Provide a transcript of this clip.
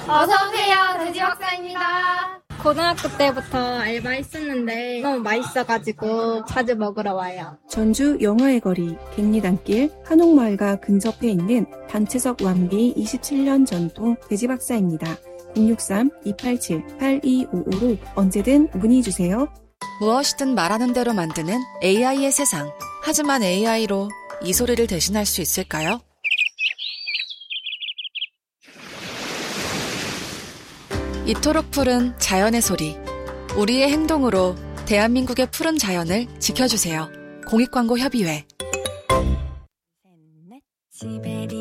어서오세요. 돼지 박사입니다. 고등학교 때부터 알바했었는데 너무 맛있어가지고 자주 먹으러 와요. 전주 영화의 거리, 갱리단길, 한옥마을과 근접해 있는 단체석 완비 27년 전통 돼지박사입니다. 063-287-8255로 언제든 문의주세요. 무엇이든 말하는 대로 만드는 AI의 세상. 하지만 AI로 이 소리를 대신할 수 있을까요? 이토록 푸른 자연의 소리. 우리의 행동으로 대한민국의 푸른 자연을 지켜주세요. 공익광고협의회.